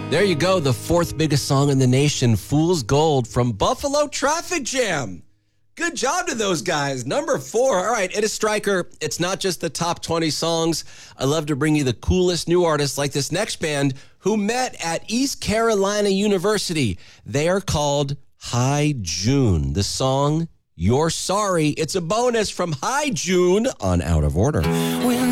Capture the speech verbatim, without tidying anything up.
There you go, the fourth biggest song in the nation, Fool's Gold from Buffalo Traffic Jam. Good job to those guys. Number four. All right, it is Stryker. It's not just the top twenty songs. I love to bring you the coolest new artists like this next band who met at East Carolina University. They are called High June. The song, You're Sorry. It's a bonus from High June on Out of Order. When